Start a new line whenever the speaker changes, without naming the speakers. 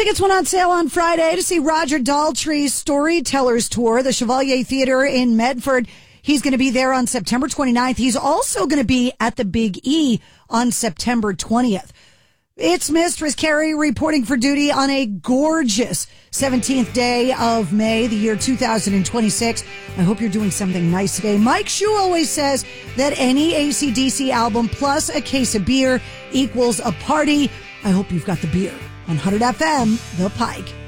Tickets went on sale on Friday to see Roger Daltrey's Storytellers Tour, the Chevalier Theater in Medford. He's going to be there on September 29th. He's also going to be at the Big E on September 20th. It's Mistress Carrie reporting for duty on a gorgeous 17th day of May, the year 2026. I hope you're doing something nice today. Mike Shue always says that any AC/DC album plus a case of beer equals a party. I hope you've got the beer. On 100 FM, The Pike.